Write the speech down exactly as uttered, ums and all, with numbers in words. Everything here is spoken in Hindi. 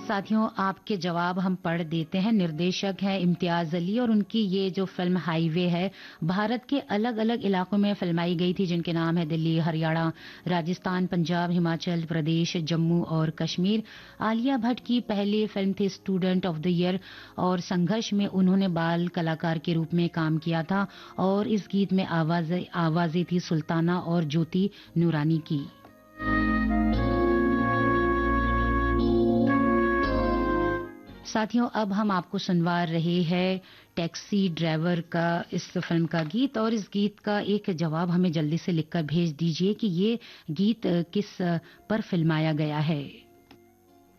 साथियों, आपके जवाब हम पढ़ देते हैं। निर्देशक हैं इम्तियाज अली और उनकी ये जो फिल्म हाईवे है, भारत के अलग अलग इलाकों में फिल्माई गई थी, जिनके नाम है दिल्ली, हरियाणा, राजस्थान, पंजाब, हिमाचल प्रदेश, जम्मू और कश्मीर। आलिया भट्ट की पहली फिल्म थी स्टूडेंट ऑफ द ईयर और संघर्ष में उन्होंने बाल कलाकार के रूप में काम किया था और इस गीत में आवाजें आवाजें थी सुल्ताना और ज्योति नूरानी की। साथियों, अब हम आपको सुनवा रहे हैं टैक्सी ड्राइवर का इस फिल्म का गीत और इस गीत का एक जवाब हमें जल्दी से लिखकर भेज दीजिए कि ये गीत किस पर फिल्माया गया है।